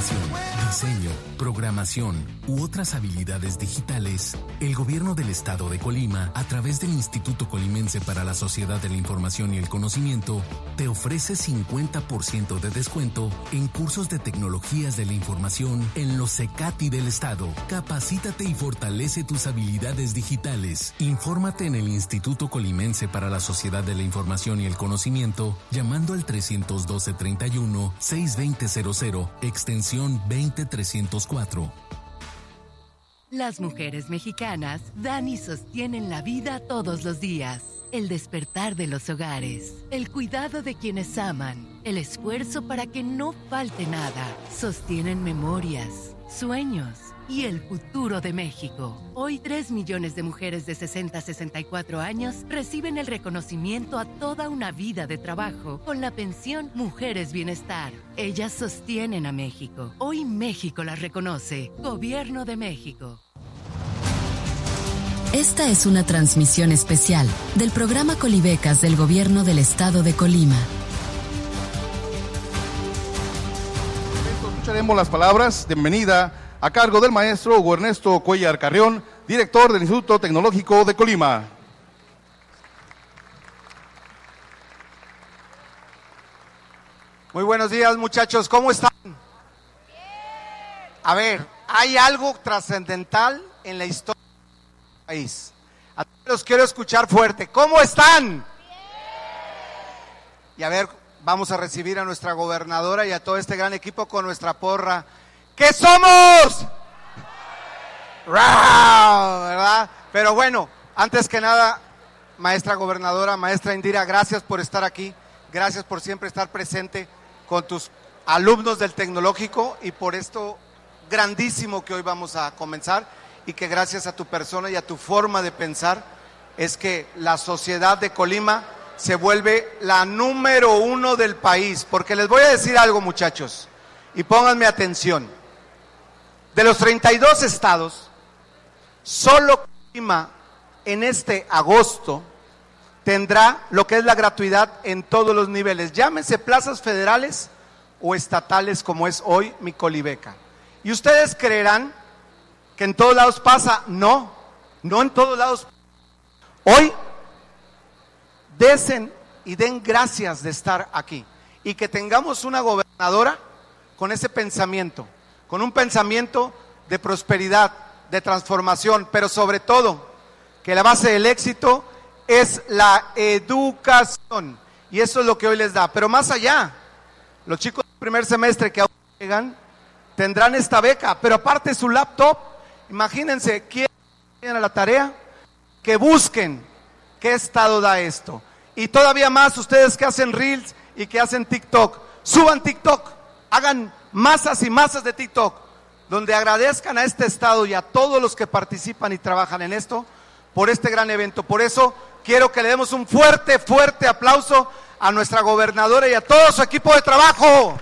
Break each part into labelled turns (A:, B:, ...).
A: información, diseño, programación u otras habilidades digitales, el Gobierno del Estado de Colima, a través del Instituto Colimense para la Sociedad de la Información y el Conocimiento, te ofrece 50% de descuento en cursos de tecnologías de la información en los CECATI del Estado. Capacítate y fortalece tus habilidades digitales. Infórmate en el Instituto Colimense para la Sociedad de la Información y el Conocimiento llamando al 312-31-620-00, extensión 20304.
B: Las mujeres mexicanas dan y sostienen la vida todos los días. El despertar de los hogares, el cuidado de quienes aman, el esfuerzo para que no falte nada. Sostienen memorias, sueños y el futuro de México. Hoy 3 millones de mujeres de 60 a 64 años reciben el reconocimiento a toda una vida de trabajo con la pensión Mujeres Bienestar. Ellas sostienen a México. Hoy México las reconoce. Gobierno de México.
C: Esta es una transmisión especial del programa Colibecas del Gobierno del Estado de Colima.
D: Escucharemos las palabras de bienvenida a cargo del maestro Hugo Ernesto Cuellar Carrión, director del Instituto Tecnológico de Colima.
E: Muy buenos días, muchachos, ¿cómo están? A ver, hay algo trascendental en la historia del país. A todos los quiero escuchar fuerte. ¿Cómo están? Y a ver, vamos a recibir a nuestra gobernadora y a todo este gran equipo con nuestra porra. ¿Qué somos? ¡Rau! ¿Verdad? Pero bueno, antes que nada, maestra gobernadora, maestra Indira, gracias por estar aquí, gracias por siempre estar presente con tus alumnos del tecnológico y por esto grandísimo que hoy vamos a comenzar y que gracias a tu persona y a tu forma de pensar es que la sociedad de Colima se vuelve la número 1 del país, porque les voy a decir algo, muchachos, y pónganme atención. De los 32 estados, solo Colima en este agosto tendrá lo que es la gratuidad en todos los niveles, llámense plazas federales o estatales como es hoy mi Colibeca. ¿Y ustedes creerán que en todos lados pasa? No, no en todos lados. Hoy den gracias de estar aquí y que tengamos una gobernadora con ese pensamiento, con un pensamiento de prosperidad, de transformación, pero sobre todo que la base del éxito es la educación y eso es lo que hoy les da. Pero más allá, los chicos del primer semestre que aún llegan tendrán esta beca, pero aparte su laptop, imagínense, quieren a la tarea, que busquen qué estado da esto. Y todavía más ustedes que hacen Reels y que hacen TikTok, suban TikTok, hagan masas y masas de TikTok, donde agradezcan a este estado y a todos los que participan y trabajan en esto, por este gran evento. Por eso quiero que le demos un fuerte, fuerte aplauso a nuestra gobernadora y a todo su equipo de trabajo.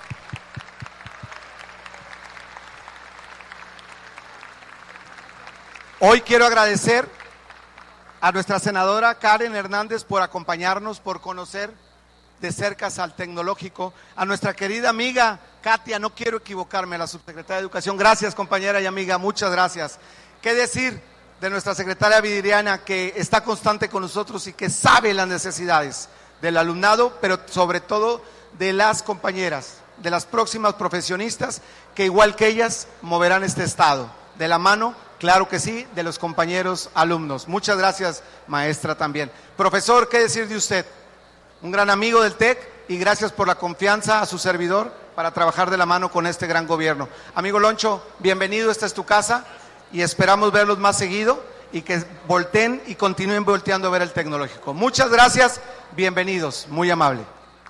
E: Hoy quiero agradecer a nuestra senadora Karen Hernández por acompañarnos, por conocer de cerca al tecnológico, a nuestra querida amiga Katia, no quiero equivocarme, la subsecretaria de Educación, gracias compañera y amiga, muchas gracias. ¿Qué decir de nuestra secretaria Viridiana, que está constante con nosotros y que sabe las necesidades del alumnado, pero sobre todo de las compañeras, de las próximas profesionistas que igual que ellas moverán este estado, de la mano, claro que sí, de los compañeros alumnos. Muchas gracias, maestra, también. Profesor, ¿qué decir de usted? Un gran amigo del TEC y gracias por la confianza a su servidor para trabajar de la mano con este gran gobierno. Amigo Loncho, bienvenido, esta es tu casa y esperamos verlos más seguido y que volteen y continúen volteando a ver el tecnológico. Muchas gracias, bienvenidos, muy amable.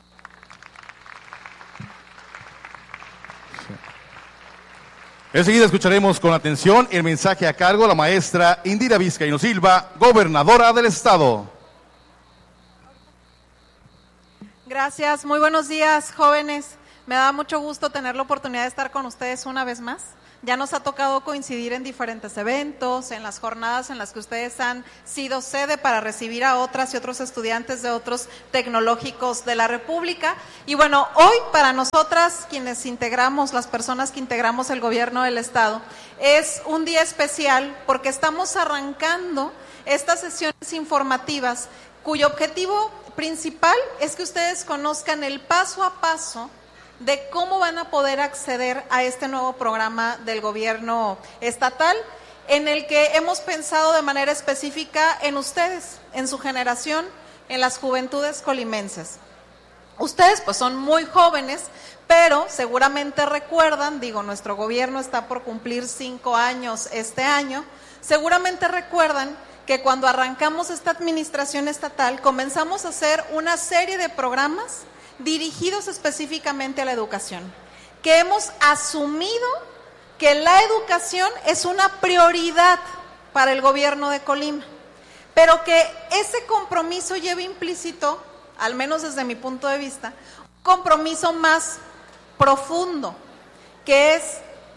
D: Enseguida escucharemos con atención el mensaje a cargo de la maestra Indira Vizcaíno Silva, gobernadora del estado.
F: Gracias, muy buenos días, jóvenes. Me da mucho gusto tener la oportunidad de estar con ustedes una vez más. Ya nos ha tocado coincidir en diferentes eventos, en las jornadas en las que ustedes han sido sede para recibir a otras y otros estudiantes de otros tecnológicos de la República. Y bueno, hoy para nosotras, quienes integramos, las personas que integramos el gobierno del Estado, es un día especial porque estamos arrancando estas sesiones informativas cuyo objetivo principal es que ustedes conozcan el paso a paso de cómo van a poder acceder a este nuevo programa del gobierno estatal, en el que hemos pensado de manera específica en ustedes, en su generación, en las juventudes colimenses. Ustedes pues son muy jóvenes, pero seguramente recuerdan, nuestro gobierno está por cumplir 5 años este año, seguramente recuerdan que cuando arrancamos esta administración estatal comenzamos a hacer una serie de programas dirigidos específicamente a la educación, que hemos asumido que la educación es una prioridad para el gobierno de Colima, pero que ese compromiso lleva implícito, al menos desde mi punto de vista, un compromiso más profundo, que es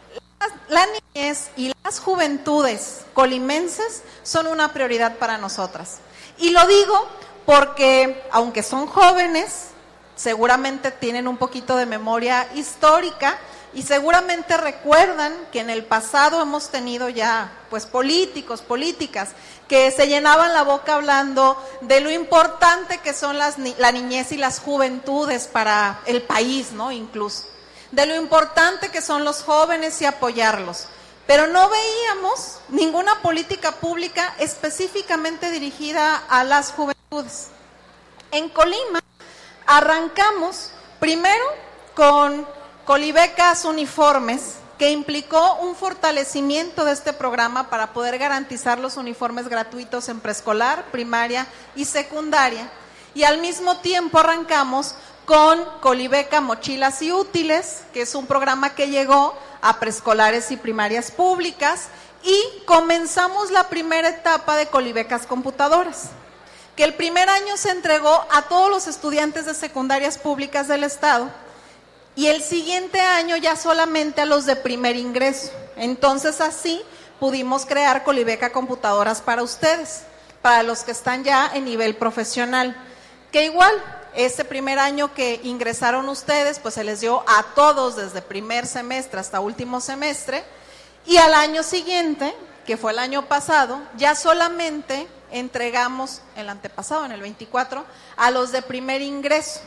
F: la niñez y las juventudes colimenses son una prioridad para nosotras. Y lo digo porque, aunque son jóvenes, seguramente tienen un poquito de memoria histórica y seguramente recuerdan que en el pasado hemos tenido ya pues políticos, políticas que se llenaban la boca hablando de lo importante que son la niñez y las juventudes para el país, ¿no? Incluso de lo importante que son los jóvenes y apoyarlos, pero no veíamos ninguna política pública específicamente dirigida a las juventudes. En Colima arrancamos primero con Colibecas Uniformes, que implicó un fortalecimiento de este programa para poder garantizar los uniformes gratuitos en preescolar, primaria y secundaria. Y al mismo tiempo arrancamos con Colibeca Mochilas y Útiles, que es un programa que llegó a preescolares y primarias públicas, y comenzamos la primera etapa de Colibecas Computadoras, que el primer año se entregó a todos los estudiantes de secundarias públicas del Estado y el siguiente año ya solamente a los de primer ingreso. Entonces así pudimos crear Colibeca Computadoras para ustedes, para los que están ya en nivel profesional, que igual ese primer año que ingresaron ustedes pues se les dio a todos desde primer semestre hasta último semestre, y al año siguiente, que fue el año pasado, ya solamente entregamos el antepasado, en el 24, a los de primer ingreso.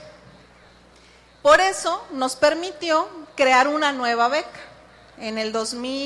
F: Por eso nos permitió crear una nueva beca. En el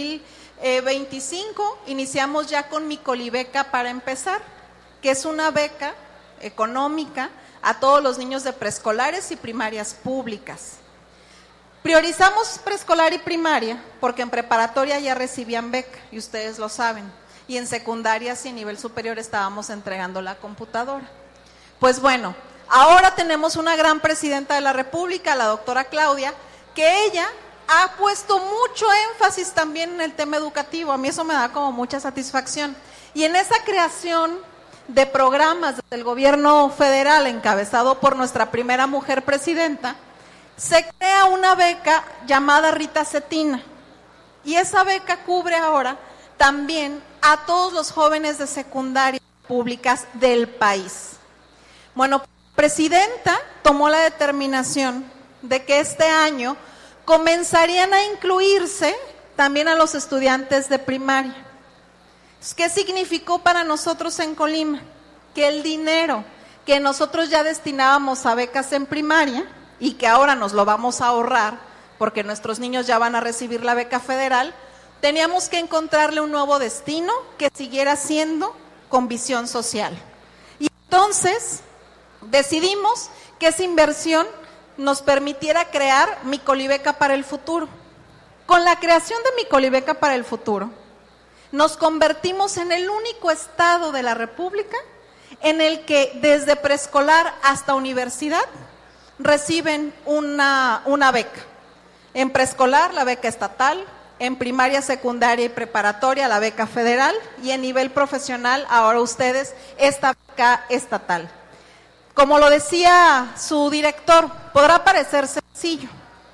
F: 2025 iniciamos ya con Mi Colibeca para empezar, que es una beca económica a todos los niños de preescolares y primarias públicas. Priorizamos preescolar y primaria porque en preparatoria ya recibían beca, y ustedes lo saben. Y en secundarias y nivel superior estábamos entregando la computadora. Pues bueno, ahora tenemos una gran presidenta de la República, la doctora Claudia, que ella ha puesto mucho énfasis también en el tema educativo. A mí eso me da como mucha satisfacción. Y en esa creación de programas del gobierno federal, encabezado por nuestra primera mujer presidenta, se crea una beca llamada Rita Cetina. Y esa beca cubre ahora también a todos los jóvenes de secundaria públicas del país. Bueno, la presidenta tomó la determinación de que este año comenzarían a incluirse también a los estudiantes de primaria. ¿Qué significó para nosotros en Colima? Que el dinero que nosotros ya destinábamos a becas en primaria y que ahora nos lo vamos a ahorrar porque nuestros niños ya van a recibir la beca federal, teníamos que encontrarle un nuevo destino que siguiera siendo con visión social. Y entonces decidimos que esa inversión nos permitiera crear Mi Colibeca para el futuro. Con la creación de Mi Colibeca para el futuro, nos convertimos en el único estado de la República en el que desde preescolar hasta universidad reciben una beca. En preescolar la beca estatal, en primaria, secundaria y preparatoria la beca federal, y en nivel profesional ahora ustedes esta beca estatal. Como lo decía su director, podrá parecer sencillo,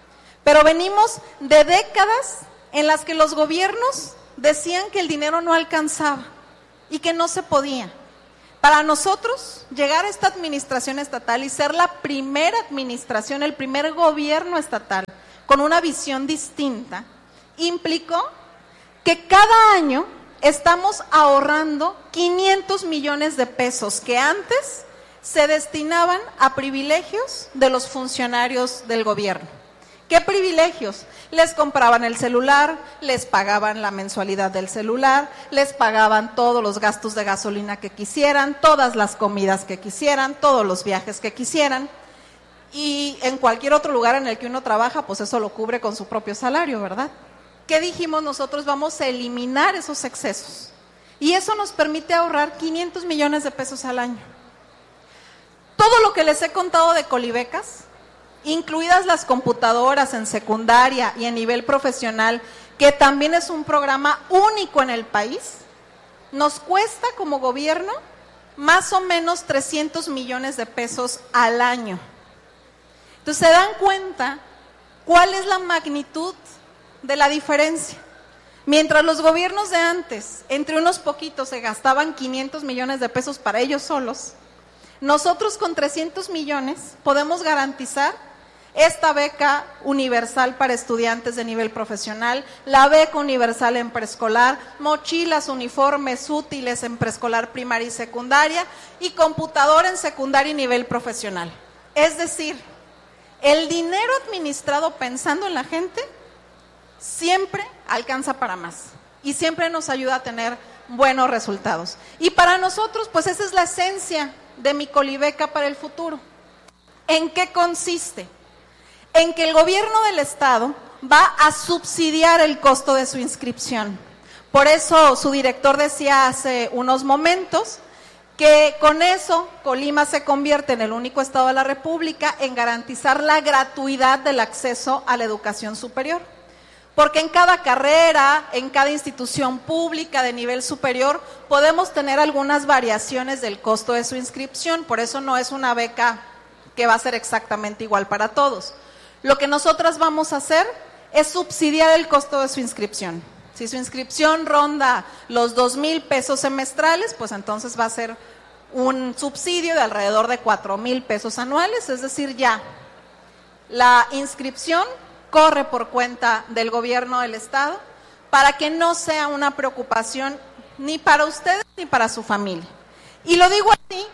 F: Pero venimos de décadas en las que los gobiernos decían que el dinero no alcanzaba y que no se podía. Para nosotros, llegar a esta administración estatal y ser la primera administración, el primer gobierno estatal con una visión distinta, implicó que cada año estamos ahorrando 500 millones de pesos que antes se destinaban a privilegios de los funcionarios del gobierno. ¿Qué privilegios? Les compraban el celular, les pagaban la mensualidad del celular, les pagaban todos los gastos de gasolina que quisieran, todas las comidas que quisieran, todos los viajes que quisieran. Y en cualquier otro lugar en el que uno trabaja, pues eso lo cubre con su propio salario, ¿verdad? ¿Qué dijimos nosotros? Vamos a eliminar esos excesos. Y eso nos permite ahorrar 500 millones de pesos al año. Todo lo que les he contado de Colibecas, incluidas las computadoras en secundaria y a nivel profesional, que también es un programa único en el país, nos cuesta como gobierno más o menos 300 millones de pesos al año. Entonces, ¿se dan cuenta cuál es la magnitud de la diferencia? Mientras los gobiernos de antes, entre unos poquitos, se gastaban 500 millones de pesos para ellos solos, nosotros con 300 millones podemos garantizar esta beca universal para estudiantes de nivel profesional, la beca universal en preescolar, mochilas, uniformes, útiles en preescolar, primaria y secundaria, y computadora en secundaria y nivel profesional. Es decir, el dinero administrado pensando en la gente siempre alcanza para más y siempre nos ayuda a tener buenos resultados. Y para nosotros, pues esa es la esencia de mi Colibeca para el futuro. ¿En qué consiste? En que el gobierno del estado va a subsidiar el costo de su inscripción. Por eso su director decía hace unos momentos que con eso Colima se convierte en el único estado de la República en garantizar la gratuidad del acceso a la educación superior. Porque en cada carrera, en cada institución pública de nivel superior, podemos tener algunas variaciones del costo de su inscripción. Por eso no es una beca que va a ser exactamente igual para todos. Lo que nosotras vamos a hacer es subsidiar el costo de su inscripción. Si su inscripción ronda los 2,000 pesos semestrales, pues entonces va a ser un subsidio de alrededor de 4,000 pesos anuales, es decir, ya la inscripción corre por cuenta del gobierno del estado para que no sea una preocupación ni para ustedes ni para su familia. Y lo digo así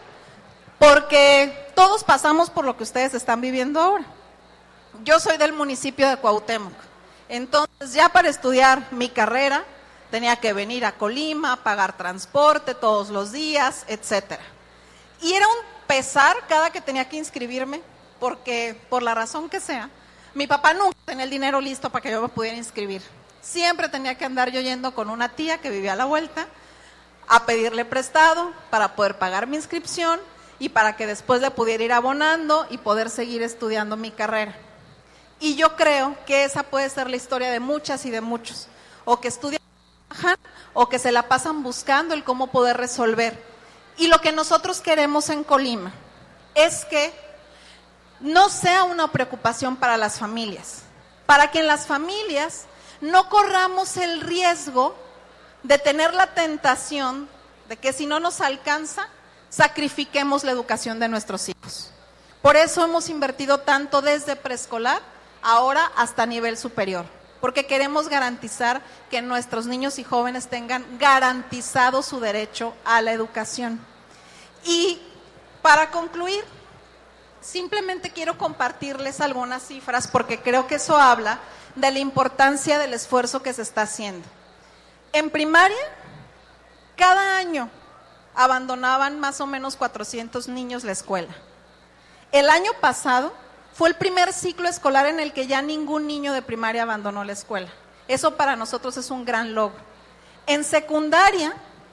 F: porque todos pasamos por lo que ustedes están viviendo ahora. Yo soy del municipio de Cuauhtémoc, entonces ya para estudiar mi carrera tenía que venir a Colima, pagar transporte todos los días, etcétera. Y era un pesar cada que tenía que inscribirme, porque por la razón que sea, mi papá nunca tenía el dinero listo para que yo me pudiera inscribir. Siempre tenía que andar yo yendo con una tía que vivía a la vuelta a pedirle prestado para poder pagar mi inscripción y para que después le pudiera ir abonando y poder seguir estudiando mi carrera. Y yo creo que esa puede ser la historia de muchas y de muchos, o que estudian o que se la pasan buscando el cómo poder resolver. Y lo que nosotros queremos en Colima es que no sea una preocupación para las familias, para que en las familias no corramos el riesgo de tener la tentación de que si no nos alcanza, sacrifiquemos la educación de nuestros hijos. Por eso hemos invertido tanto desde preescolar, ahora hasta nivel superior, porque queremos garantizar que nuestros niños y jóvenes tengan garantizado su derecho a la educación. Y para concluir, simplemente quiero compartirles algunas cifras porque creo que eso habla de la importancia del esfuerzo que se está haciendo. En primaria, cada año abandonaban más o menos 400 niños la escuela. El año pasado fue el primer ciclo escolar en el que ya ningún niño de primaria abandonó la escuela. Eso para nosotros es un gran logro. En secundaria,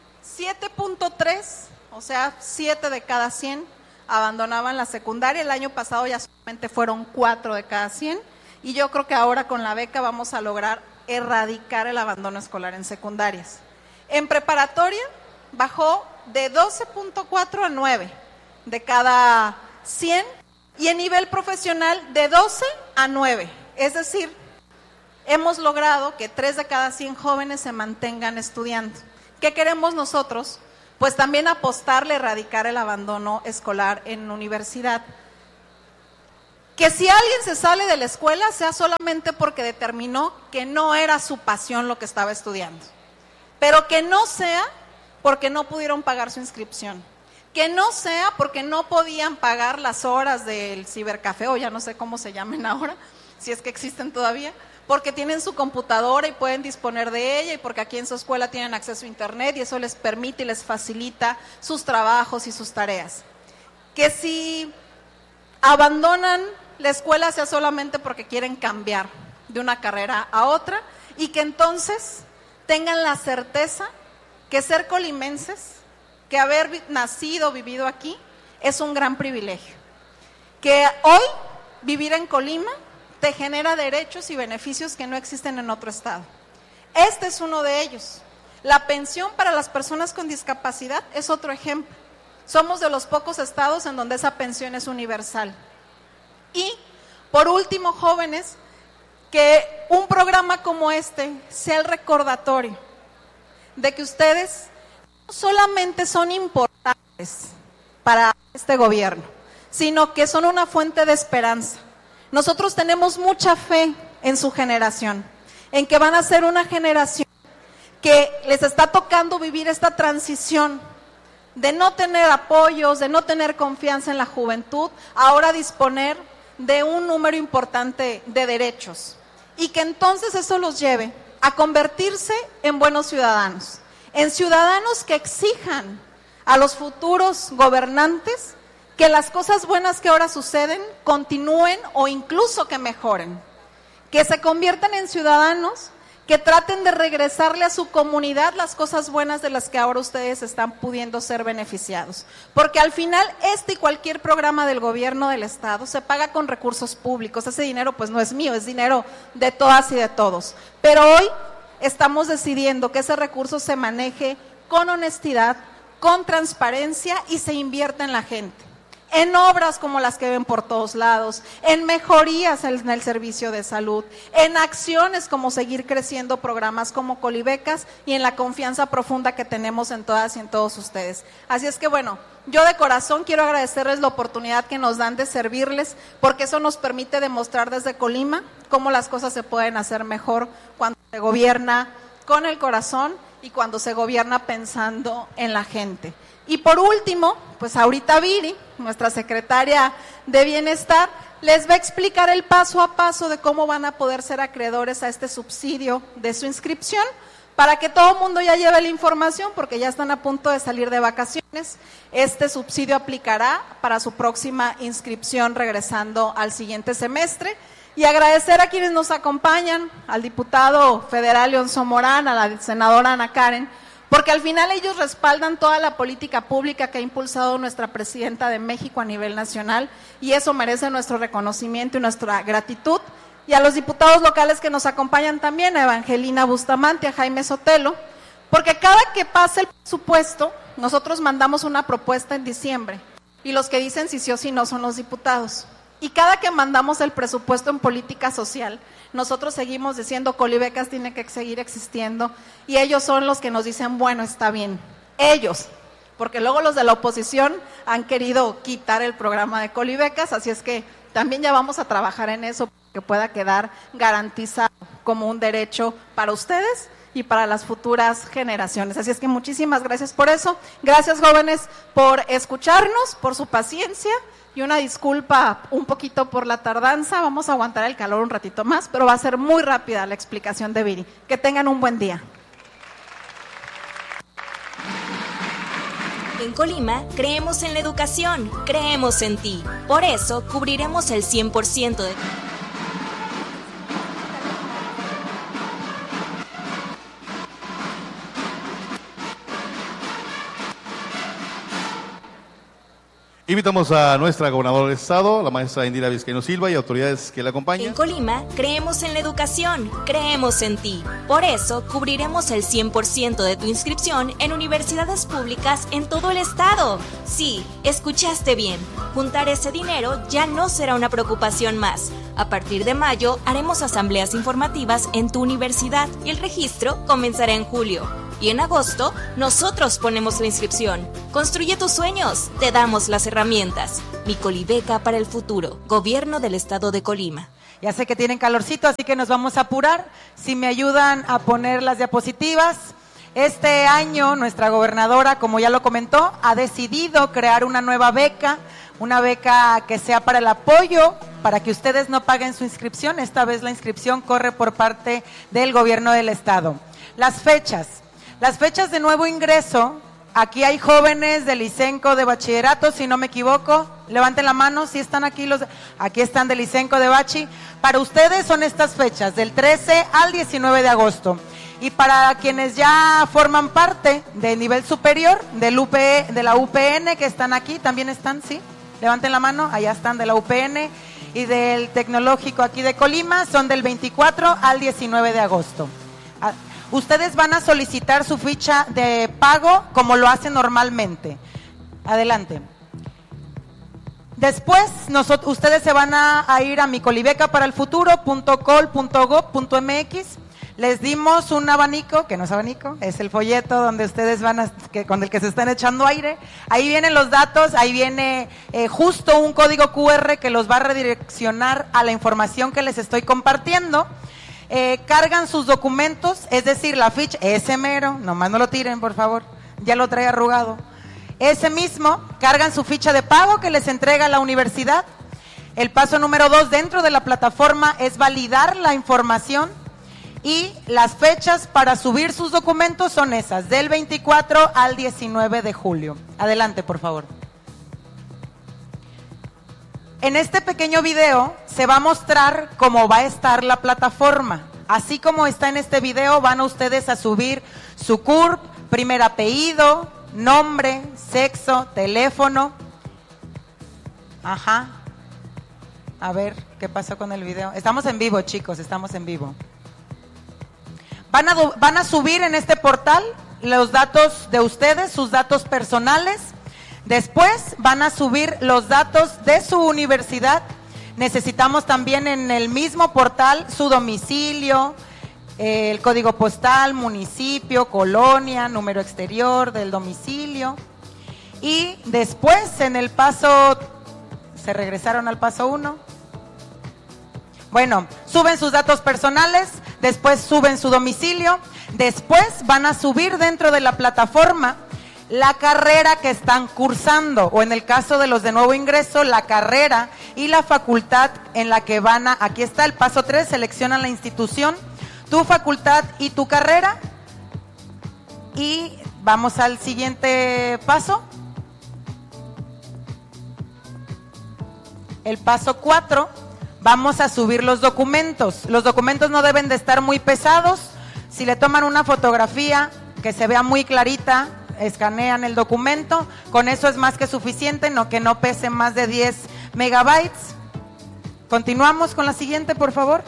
F: 7.3, o sea, 7 de cada 100 abandonaban la secundaria. El año pasado ya solamente fueron 4 de cada 100 y yo creo que ahora con la beca vamos a lograr erradicar el abandono escolar en secundarias. En preparatoria bajó de 12.4 a 9 de cada 100 y en nivel profesional de 12 a 9. Es decir, hemos logrado que 3 de cada 100 jóvenes se mantengan estudiando. ¿Qué queremos nosotros? Pues también apostarle a erradicar el abandono escolar en universidad. Que si alguien se sale de la escuela sea solamente porque determinó que no era su pasión lo que estaba estudiando, pero que no sea porque no pudieron pagar su inscripción, que no sea porque no podían pagar las horas del cibercafé, o ya no sé cómo se llamen ahora, si es que existen todavía, porque tienen su computadora y pueden disponer de ella, y porque aquí en su escuela tienen acceso a internet y eso les permite y les facilita sus trabajos y sus tareas. Que si abandonan la escuela sea solamente porque quieren cambiar de una carrera a otra, y que entonces tengan la certeza que ser colimenses, que haber nacido, vivido aquí, es un gran privilegio. Que hoy vivir en Colima te genera derechos y beneficios que no existen en otro estado. Este es uno de ellos. La pensión para las personas con discapacidad es otro ejemplo. Somos de los pocos estados en donde esa pensión es universal. Y, por último, jóvenes, que un programa como este sea el recordatorio de que ustedes no solamente son importantes para este gobierno, sino que son una fuente de esperanza. Nosotros tenemos mucha fe en su generación, en que van a ser una generación que les está tocando vivir esta transición de no tener apoyos, de no tener confianza en la juventud, ahora disponer de un número importante de derechos, y que entonces eso los lleve a convertirse en buenos ciudadanos, en ciudadanos que exijan a los futuros gobernantes que las cosas buenas que ahora suceden continúen o incluso que mejoren, que se conviertan en ciudadanos que traten de regresarle a su comunidad las cosas buenas de las que ahora ustedes están pudiendo ser beneficiados. Porque al final este y cualquier programa del gobierno del estado se paga con recursos públicos. Ese dinero pues no es mío, es dinero de todas y de todos. Pero hoy estamos decidiendo que ese recurso se maneje con honestidad, con transparencia y se invierta en la gente. En obras como las que ven por todos lados, en mejorías en el servicio de salud, en acciones como seguir creciendo programas como Colibecas y en la confianza profunda que tenemos en todas y en todos ustedes. Así es que bueno, yo de corazón quiero agradecerles la oportunidad que nos dan de servirles, porque eso nos permite demostrar desde Colima cómo las cosas se pueden hacer mejor cuando se gobierna con el corazón y cuando se gobierna pensando en la gente. Y por último, pues ahorita Viri, nuestra secretaria de Bienestar, les va a explicar el paso a paso de cómo van a poder ser acreedores a este subsidio de su inscripción, para que todo el mundo ya lleve la información, porque ya están a punto de salir de vacaciones. Este subsidio aplicará para su próxima inscripción regresando al siguiente semestre. Y agradecer a quienes nos acompañan, al diputado federal Leonzo Morán, a la senadora Ana Karen, porque al final ellos respaldan toda la política pública que ha impulsado nuestra presidenta de México a nivel nacional, y eso merece nuestro reconocimiento y nuestra gratitud. Y a los diputados locales que nos acompañan también, a Evangelina Bustamante, a Jaime Sotelo, porque cada que pasa el presupuesto, nosotros mandamos una propuesta en diciembre, y los que dicen si sí o si no son los diputados. Y cada que mandamos el presupuesto en política social, nosotros seguimos diciendo Colibecas tiene que seguir existiendo, y ellos son los que nos dicen, bueno, está bien, ellos, porque luego los de la oposición han querido quitar el programa de Colibecas, así es que también ya vamos a trabajar en eso, que pueda quedar garantizado como un derecho para ustedes y para las futuras generaciones. Así es que muchísimas gracias por eso, gracias jóvenes por escucharnos, por su paciencia, y una disculpa un poquito por la tardanza. Vamos a aguantar el calor un ratito más, pero va a ser muy rápida la explicación de Viri. Que tengan un buen día.
G: En Colima creemos en la educación, creemos en ti. Por eso cubriremos el 100% de...
D: Invitamos a nuestra gobernadora del estado, la maestra Indira Vizcaíno Silva, y autoridades que la acompañan.
G: En Colima, creemos en la educación, creemos en ti. Por eso, cubriremos el 100% de tu inscripción en universidades públicas en todo el estado. Sí, escuchaste bien. Juntar ese dinero ya no será una preocupación más. A partir de mayo, haremos asambleas informativas en tu universidad y el registro comenzará en julio. Y en agosto, nosotros ponemos la inscripción. Construye tus sueños, te damos las herramientas. Mi Colibeca para el futuro, Gobierno del Estado de Colima.
H: Ya sé que tienen calorcito, así que nos vamos a apurar. Si me ayudan a poner las diapositivas. Este año, nuestra gobernadora, como ya lo comentó, ha decidido crear una nueva beca, una beca que sea para el apoyo, para que ustedes no paguen su inscripción. Esta vez la inscripción corre por parte del Gobierno del Estado. Las fechas de nuevo ingreso, aquí hay jóvenes del Licenco de bachillerato, si no me equivoco, levanten la mano si están aquí, aquí están del Licenco de bachi. Para ustedes son estas fechas, del 13 al 19 de agosto. Y para quienes ya forman parte del nivel superior, de la UPN, que están aquí, también están, ¿sí? Levanten la mano, allá están de la UPN y del Tecnológico aquí de Colima, son del 24 al 19 de agosto. Ustedes van a solicitar su ficha de pago como lo hacen normalmente. Adelante. Después, ustedes se van a ir a micolibecaparalfuturo.col.gov.mx. Les dimos un abanico, que no es abanico, es el folleto donde ustedes con el que se están echando aire. Ahí vienen los datos, ahí viene justo un código QR que los va a redireccionar a la información que les estoy compartiendo. Cargan sus documentos, es decir, la ficha, ese mero, nomás no lo tiren por favor, ya lo trae arrugado, ese mismo, cargan su ficha de pago que les entrega la universidad. El paso número 2 dentro de la plataforma es validar la información y las fechas para subir sus documentos son esas, del 24 al 19 de julio. Adelante, por favor. En este pequeño video se va a mostrar cómo va a estar la plataforma. Así como está en este video, van a ustedes a subir su CURP, primer apellido, nombre, sexo, teléfono. Ajá. A ver, ¿qué pasó con el video? Estamos en vivo, chicos, estamos en vivo. Van a subir en este portal los datos de ustedes, sus datos personales. Después van a subir los datos de su universidad. Necesitamos también en el mismo portal su domicilio, el código postal, municipio, colonia, número exterior del domicilio. Y después en el paso, ¿se regresaron al paso 1? Bueno, suben sus datos personales, después suben su domicilio, después van a subir dentro de la plataforma la carrera que están cursando, o en el caso de los de nuevo ingreso, la carrera y la facultad en la que van a, aquí está el paso 3, seleccionan la institución, tu facultad y tu carrera, y vamos al siguiente paso. El paso 4, vamos a subir los documentos. Los documentos no deben de estar muy pesados. Si le toman una fotografía que se vea muy clarita, escanean el documento, con eso es más que suficiente, que no pese más de 10 megabytes. Continuamos con la siguiente, por favor.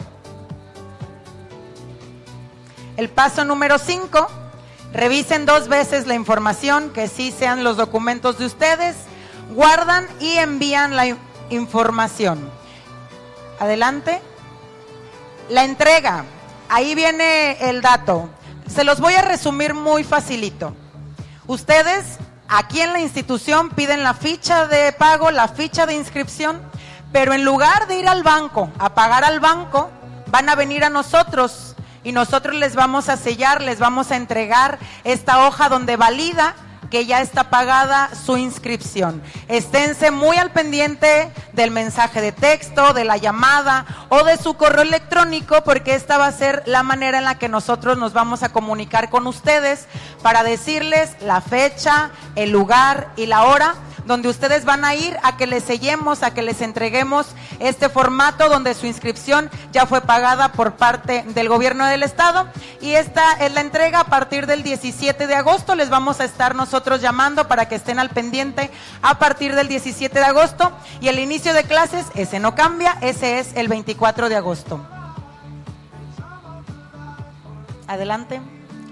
H: El paso número 5, revisen 2 veces la información, que sí sean los documentos de ustedes, guardan y envían la información. Adelante. La entrega, ahí viene el dato. Se los voy a resumir muy facilito. Ustedes aquí en la institución piden la ficha de pago, la ficha de inscripción, pero en lugar de ir al banco, a pagar al banco, van a venir a nosotros y nosotros les vamos a sellar, les vamos a entregar esta hoja donde valida que ya está pagada su inscripción. Esténse muy al pendiente del mensaje de texto, de la llamada o de su correo electrónico, porque esta va a ser la manera en la que nosotros nos vamos a comunicar con ustedes para decirles la fecha, el lugar y la hora donde ustedes van a ir a que les sellemos, a que les entreguemos este formato donde su inscripción ya fue pagada por parte del gobierno del estado, y esta es la entrega a partir del 17 de agosto. Les vamos a estar nosotros llamando para que estén al pendiente a partir del 17 de agosto, y el inicio de clases, ese no cambia, ese es el 24 de agosto. Adelante.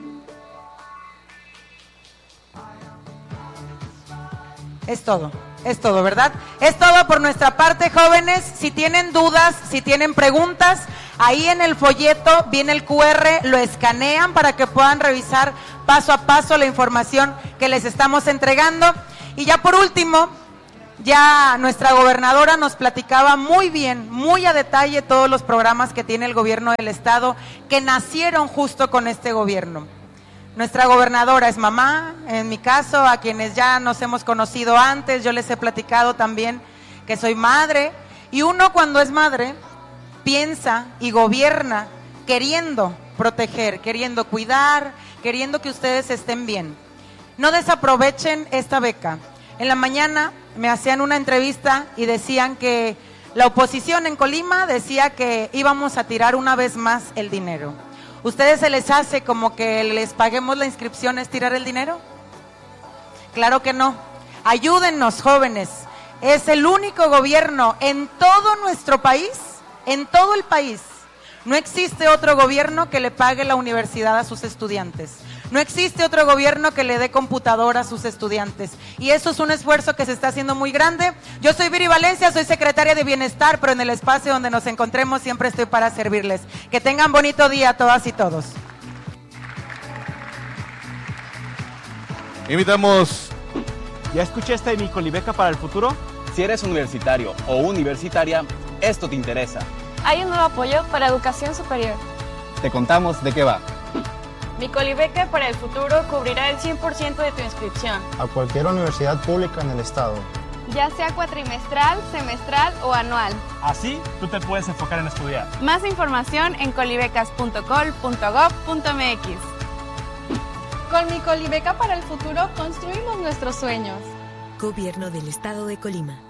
H: Es todo, ¿verdad? Es todo por nuestra parte, jóvenes. Si tienen dudas, si tienen preguntas, ahí en el folleto viene el QR, lo escanean para que puedan revisar paso a paso la información que les estamos entregando. Y ya por último, ya nuestra gobernadora nos platicaba muy bien, muy a detalle todos los programas que tiene el gobierno del estado que nacieron justo con este gobierno. Nuestra gobernadora es mamá, en mi caso, a quienes ya nos hemos conocido antes, yo les he platicado también que soy madre, y uno cuando es madre piensa y gobierna queriendo proteger, queriendo cuidar, queriendo que ustedes estén bien. No desaprovechen esta beca. En la mañana me hacían una entrevista y decían que la oposición en Colima decía que íbamos a tirar una vez más el dinero. ¿Ustedes se les hace como que les paguemos la inscripción es tirar el dinero? Claro que no. Ayúdennos, jóvenes. Es el único gobierno en todo nuestro país, en todo el país. No existe otro gobierno que le pague la universidad a sus estudiantes. No existe otro gobierno que le dé computadora a sus estudiantes. Y eso es un esfuerzo que se está haciendo muy grande. Yo soy Viri Valencia, soy secretaria de Bienestar, pero en el espacio donde nos encontremos siempre estoy para servirles. Que tengan bonito día todas y todos.
D: Invitamos.
I: ¿Ya escuchaste mi Colibeca para el futuro?
J: Si eres universitario o universitaria, esto te interesa.
K: Hay un nuevo apoyo para educación superior.
J: Te contamos de qué va.
K: Mi Colibeca para el futuro cubrirá el 100% de tu inscripción
L: a cualquier universidad pública en el estado,
K: ya sea cuatrimestral, semestral o anual.
I: Así, tú te puedes enfocar en estudiar.
K: Más información en colibecas.col.gov.mx. Con mi Colibeca para el futuro construimos nuestros sueños.
M: Gobierno del Estado de Colima.